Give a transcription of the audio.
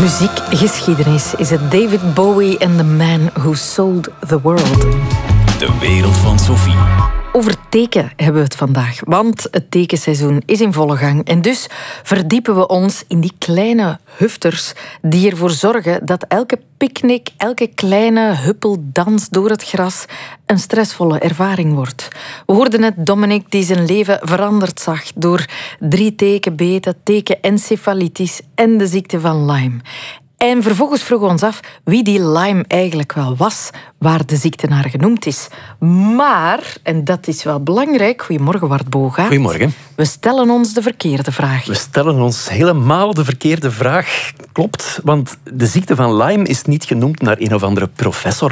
Muziekgeschiedenis is het David Bowie en The Man Who Sold the World. De wereld van Sophie. Over teken hebben we het vandaag, want het tekenseizoen is in volle gang. En dus verdiepen we ons in die kleine hufters die ervoor zorgen dat elke picknick, elke kleine huppeldans door het gras een stressvolle ervaring wordt. We hoorden net Dominic die zijn leven veranderd zag door 3 tekenbeten, tekenencefalitis en de ziekte van Lyme. En vervolgens vroegen we ons af wie die Lyme eigenlijk wel was, waar de ziekte naar genoemd is. Maar, en dat is wel belangrijk, goedemorgen Wart Boga. Goedemorgen. We stellen ons de verkeerde vraag. We stellen ons helemaal de verkeerde vraag. Klopt, want de ziekte van Lyme is niet genoemd naar een of andere professor